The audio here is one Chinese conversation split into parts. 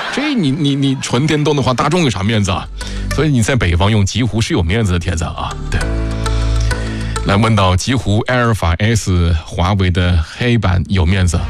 这你纯电动的话，大众有啥面子啊？所以你在北方用极狐是有面子的帖子啊。对，来问到极狐阿尔法 S 华为的黑版有面子。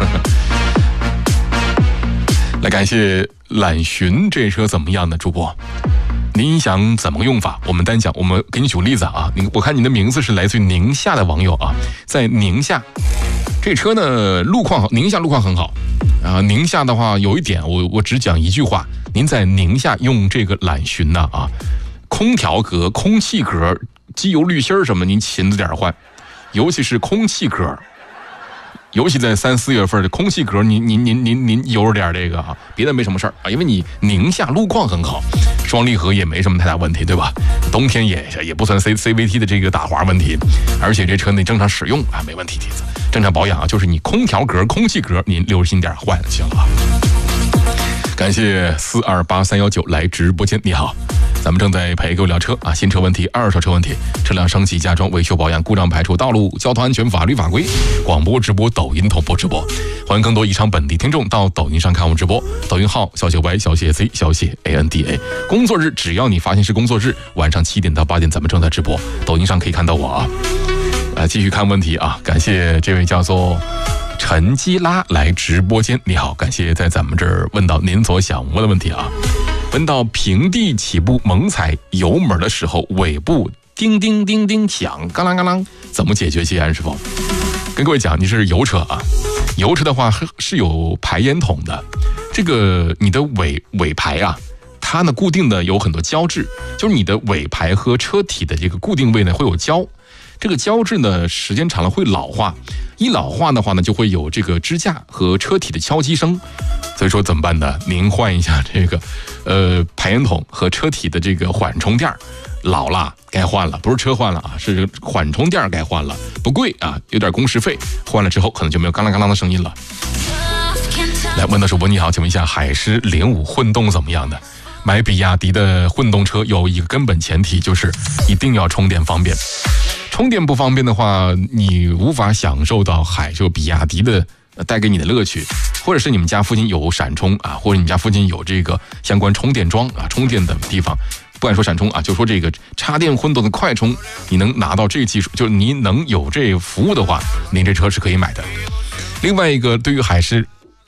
来感谢揽巡这车怎么样的主播？您想怎么个用法？我们单讲，我们给你举个例子啊。我看你的名字是来自于宁夏的网友啊，在宁夏，这车呢路况好，宁夏路况很好啊。宁夏的话有一点，我只讲一句话，您在宁夏用这个揽巡呢啊，空调格、空气格、机油滤芯什么，您勤着点换，尤其是空气格。尤其在3、4月份的空气格，您悠着点这个啊，别的没什么事儿啊，因为你宁夏路况很好，双离合也没什么太大问题，对吧？冬天也不算 CVT 的这个打滑问题，而且这车你正常使用啊没问题，正常保养啊，就是你空调格、空气格您留心点换就行了。感谢428319来直播间，你好。咱们正在陪各位聊车啊，新车问题、二手车问题、车辆升级、加装、维修保养、故障排除、道路交通安全、法律法规、广播直播、抖音同步直播。欢迎更多以上本地听众到抖音上看我们直播，抖音号小写 Y 小写 Z 小写 ANDA。工作日只要你发现是工作日，晚上7点到8点咱们正在直播，抖音上可以看到我啊。继续看问题啊，感谢这位叫做陈基拉来直播间，你好，感谢在咱们这儿问到您所想问的问题啊。问到平地起步猛踩油门的时候，尾部叮叮叮叮响，嘎啷嘎啷，怎么解决？谢谢安师傅。跟各位讲，你是油车啊，油车的话是有排烟筒的，这个你的尾排啊，它呢固定的有很多胶质，就是你的尾排和车体的这个固定位呢会有胶。这个胶质呢，时间长了会老化，一老化的话呢，就会有这个支架和车体的敲击声。所以说怎么办呢？您换一下这个，排烟筒和车体的这个缓冲垫，老了该换了，不是车换了啊，是缓冲垫该换了，不贵啊，有点工时费，换了之后可能就没有嘎啷嘎啷的声音了。来问到主播你好，请问一下海狮05混动怎么样的？买比亚迪的混动车有一个根本前提，就是一定要充电方便。充电不方便的话，你无法享受到比亚迪的带给你的乐趣，或者是你们家附近有闪充啊，或者你们家附近有这个相关充电桩啊，充电的地方，不敢说闪充啊，就说这个插电混动的快充，你能拿到这个技术，就是你能有这个服务的话，您这车是可以买的。另外一个，对于海狮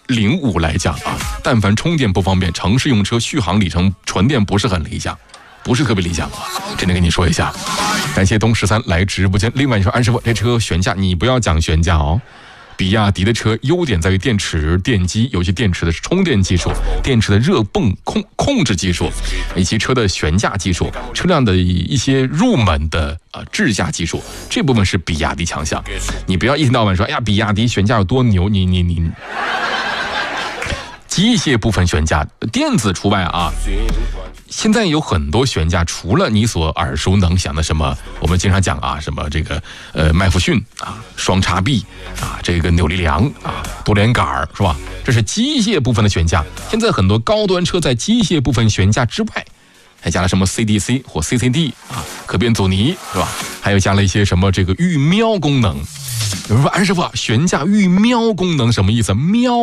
05来讲啊，但凡充电不方便，城市用车续航里程纯电不是很理想，不是特别理想啊，真的跟你说一下。感谢东13来直播间。另外你说安师傅，这车悬架你不要讲悬架哦。比亚迪的车优点在于电池、电机，尤其电池的充电技术、电池的热泵控制技术，以及车的悬架技术、车辆的一些入门的智驾技术，这部分是比亚迪强项。你不要一天到晚说，哎呀，比亚迪悬架有多牛，你。机械部分悬架，电子除外啊。现在有很多悬架，除了你所耳熟能详的什么，我们经常讲啊，什么这个麦弗逊啊、双叉臂啊、这个扭力梁啊、多连杆是吧？这是机械部分的悬架。现在很多高端车在机械部分悬架之外，还加了什么 CDC 或 CCD 啊、可变阻尼是吧？还有加了一些什么这个预瞄功能。有人说安师傅，悬架预瞄功能什么意思？瞄。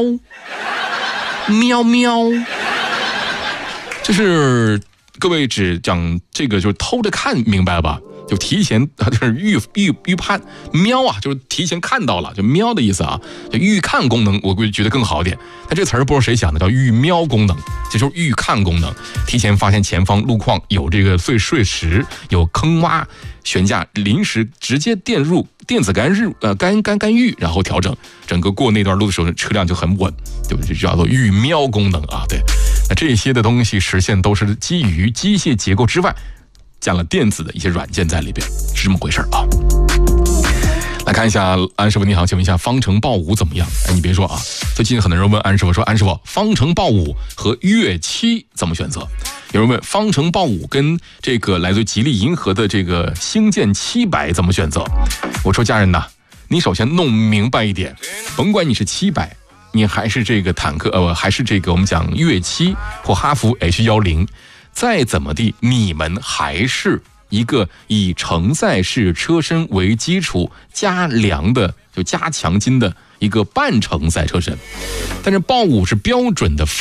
就是各位只讲这个就是偷着看，明白了吧？就提前就是预判，瞄啊就是提前看到了，就瞄的意思啊，就预看功能我觉得更好一点。但这词儿不知道谁想的，叫预瞄功能，这就是预看功能，提前发现前方路况有这个碎石、有坑洼，悬架临时直接电入电子干预，然后调整整个过那段路的时候，车辆就很稳，对不对？就叫做预瞄功能啊。对，那这些的东西实现都是基于机械结构之外，加了电子的一些软件在里边，是这么回事啊。来看一下安师傅你好，请问一下方程豹5怎么样？哎，你别说啊，最近很多人问安师傅说，安师傅方程豹5和粤7怎么选择？有人问方程豹5跟这个来自吉利银河的这个星舰700怎么选择？我说家人呐，你首先弄明白一点，甭管你是700，你还是这个坦克还是这个我们讲粤7或哈弗 H10，再怎么地，你们还是一个以承载式车身为基础加梁的，就加强筋的一个半承载车身。但是豹5是标准的